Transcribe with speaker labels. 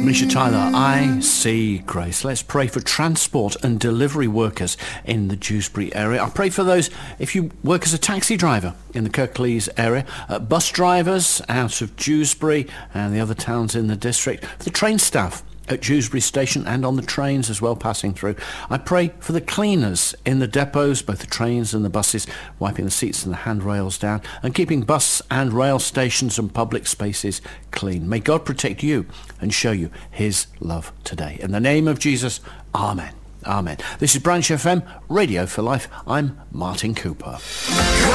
Speaker 1: Misha Tyler, I see grace. Let's pray for transport and delivery workers in the Dewsbury area. I pray for those, if you work as a taxi driver in the Kirklees area, bus drivers out of Dewsbury and the other towns in the district, the train staff at Dewsbury Station and on the trains as well passing through. I pray for the cleaners in the depots, both the trains and the buses, wiping the seats and the handrails down and keeping bus and rail stations and public spaces clean. May God protect you and show you his love today. In the name of Jesus, amen. Amen. This is Branch FM, Radio for Life. I'm Martin Cooper.